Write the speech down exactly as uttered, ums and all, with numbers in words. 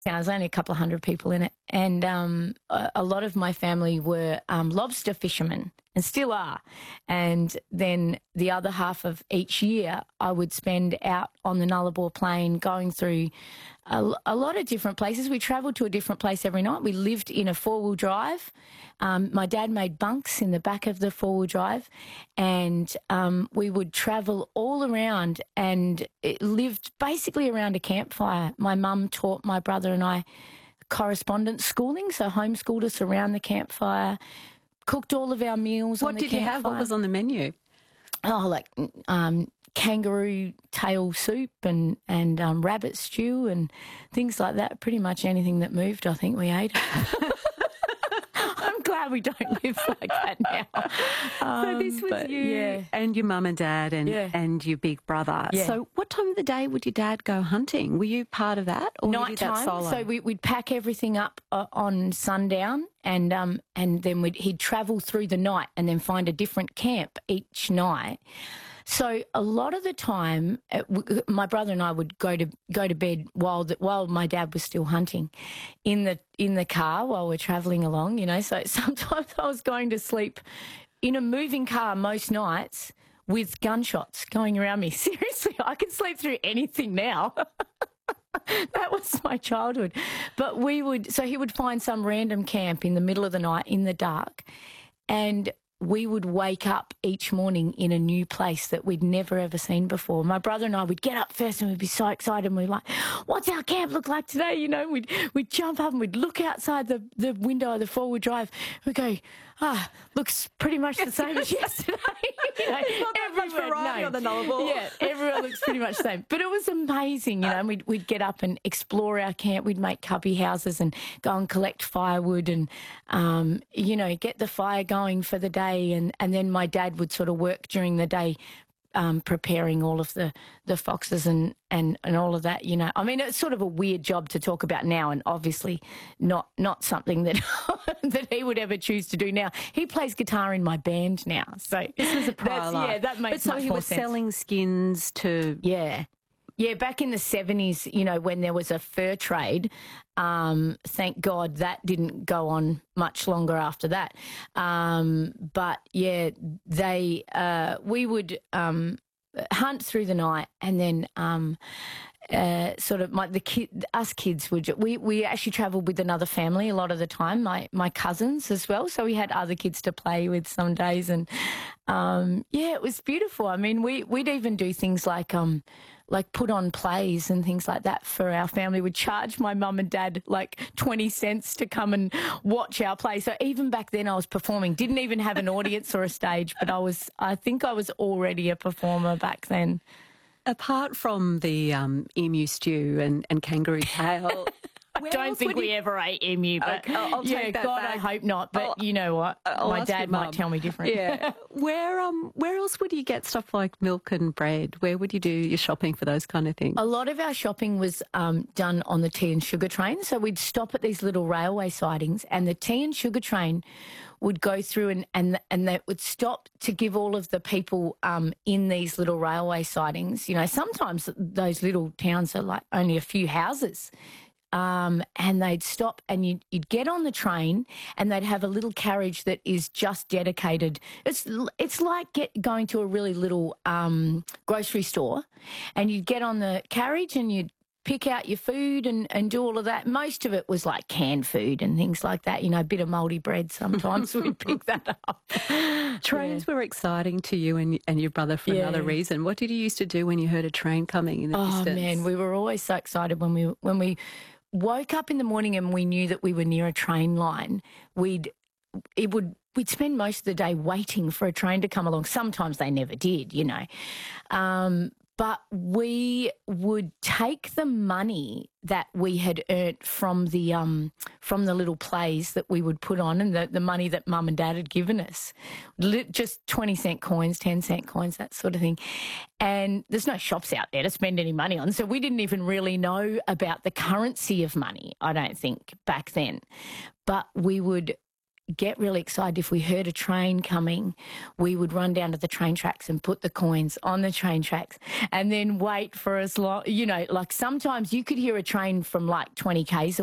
Yeah, there's only a couple of hundred people in it. And um, a, a lot of my family were um, lobster fishermen and still are. And then the other half of each year I would spend out on the Nullarbor Plain going through a, a lot of different places. We travelled to a different place every night. We lived in a four-wheel drive. Um, my dad made bunks in the back of the four-wheel drive, and um, we would travel all around and it lived basically around a campfire. My mum taught my brother and I correspondence schooling, so homeschooled us around the campfire, cooked all of our meals What on the did campfire. you have? What was on the menu? Oh, like um, kangaroo tail soup and, and um, rabbit stew and things like that. Pretty much anything that moved, I think we ate. I'm glad we don't live like that now. Um, so this was but, you yeah. and your mum and dad and, Yeah. and your big brother. Yeah. So what time of the day would your dad go hunting? Were you part of that, or Night you did that time, solo? so we, we'd pack everything up uh, on sundown, and um, and then we'd, he'd travel through the night and then find a different camp each night. So a lot of the time, uh, w- my brother and I would go to go to bed while the, while my dad was still hunting, in the in the car while we're travelling along. You know, so sometimes I was going to sleep in a moving car most nights with gunshots going around me. Seriously, I can sleep through anything now. That was my childhood. But we would, so he would find some random camp in the middle of the night in the dark, and we would wake up each morning in a new place that we'd never ever seen before. My brother and I would get up first and we'd be so excited, and we'd like, what's our camp look like today? You know, we'd we'd jump up and we'd look outside the, the window of the four-wheel drive. We'd go, ah, looks pretty much the same as yesterday. You know, There's not that much everywhere- variety no. on the Nullarbor. Yeah, everyone looks pretty much the same. But it was amazing, you know, and we'd, we'd get up and explore our camp. We'd make cubby houses and go and collect firewood and, um, you know, get the fire going for the day. And, and then my dad would sort of work during the day, um, preparing all of the, the foxes and, and, and all of that, you know. I mean, it's sort of a weird job to talk about now, and obviously not not something that that he would ever choose to do now. He plays guitar in my band now. So This was a prior that's- life. Yeah, that makes But so much he more was sense. selling skins to... Yeah. Yeah, back in the seventies, you know, when there was a fur trade, um, thank God that didn't go on much longer after that. Um, but, yeah, they, uh, we would um, hunt through the night, and then um, uh, sort of my, the kid, us kids would, we, we actually travelled with another family a lot of the time, my, my cousins as well. So we had other kids to play with some days, and um, yeah, it was beautiful. I mean, we, we'd even do things like, um, like put on plays and things like that for our family. We'd charge my mum and dad like twenty cents to come and watch our play. So even back then I was performing, didn't even have an audience or a stage, but I was, I think I was already a performer back then. Apart from the um, emu stew and, and kangaroo tail... I don't think we ever ate emu, but Okay, I'll- I'll yeah, take that God, back. I hope not. But I'll- you know what? I'll My ask your dad mum. might tell me different. Yeah. Where um where else would you get stuff like milk and bread? Where would you do your shopping for those kind of things? A lot of our shopping was um, done on the tea and sugar train. So we'd stop at these little railway sidings, and the tea and sugar train would go through, and, and, and they would stop to give all of the people um, in these little railway sidings. You know, sometimes those little towns are like only a few houses. Um, and they'd stop, and you'd, you'd get on the train, and they'd have a little carriage that is just dedicated. It's it's like get, going to a really little um, grocery store, and you'd get on the carriage and you'd pick out your food and, and do all of that. Most of it was like canned food and things like that, you know, a bit of mouldy bread sometimes. We'd pick that up. Trains were exciting to you and, and your brother for Yeah. another reason. What did you used to do when you heard a train coming in the Oh, distance? man, we were always so excited when we when we woke up in the morning and we knew that we were near a train line. We'd it would we'd spend most of the day waiting for a train to come along. Sometimes they never did, you know. Um, but we would take the money that we had earned from the um, from the little plays that we would put on, and the, the money that Mum and Dad had given us, li- just twenty cent coins, ten cent coins, that sort of thing. And there's no shops out there to spend any money on, so we didn't even really know about the currency of money, I don't think, back then. But we would get really excited if we heard a train coming. We would run down to the train tracks and put the coins on the train tracks and then wait for as long, you know, like sometimes you could hear a train from like twenty kays